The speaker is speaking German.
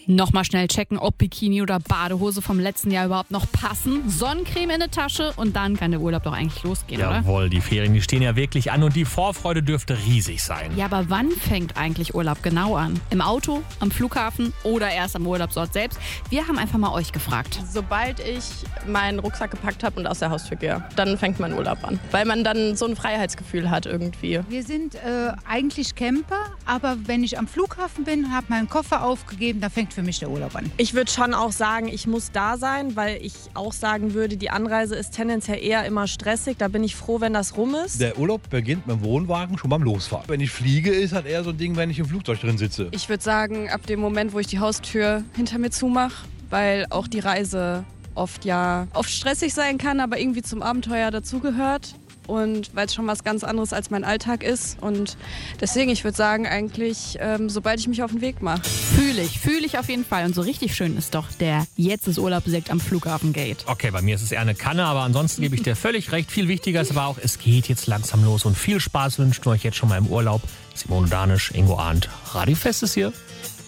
Nochmal schnell checken, ob Bikini oder Badehose vom letzten Jahr überhaupt noch passen. Sonnencreme in der Tasche und dann kann der Urlaub doch eigentlich losgehen, oder? Jawohl, die Ferien, die stehen ja wirklich an und die Vorfreude dürfte riesig sein. Ja, aber wann fängt eigentlich Urlaub genau an? Im Auto, am Flughafen oder erst am Urlaubsort selbst? Wir haben einfach mal euch gefragt. Sobald ich meinen Rucksack gepackt habe und aus der Haustür gehe, dann fängt mein Urlaub an. Weil man dann so ein Freiheitsgefühl hat irgendwie. Wir sind eigentlich Camper, aber wenn ich am Flughafen bin, habe meinen Koffer aufgegeben, da fängt für mich der Urlaub an. Ich würde schon auch sagen, ich muss da sein, weil ich auch sagen würde, die Anreise ist tendenziell eher immer stressig. Da bin ich froh, wenn das rum ist. Der Urlaub beginnt mit dem Wohnwagen schon beim Losfahren. Wenn ich fliege, ist halt eher so ein Ding, wenn ich im Flugzeug drin sitze. Ich würde sagen, ab dem Moment, wo ich die Haustür hinter mir zumache, weil auch die Reise oft stressig sein kann, aber irgendwie zum Abenteuer dazugehört. Und weil es schon was ganz anderes als mein Alltag ist. Und deswegen, ich würde sagen, eigentlich, sobald ich mich auf den Weg mache. Fühle ich auf jeden Fall. Und so richtig schön ist doch der Jetzt ist Urlaub-Sekt am Flughafengate. Okay, bei mir ist es eher eine Kanne, aber ansonsten gebe ich dir völlig recht. Viel wichtiger ist aber auch, es geht jetzt langsam los und viel Spaß wünschen wir euch jetzt schon mal im Urlaub. Simone Danisch, Ingo Arndt, Radio Fest ist hier.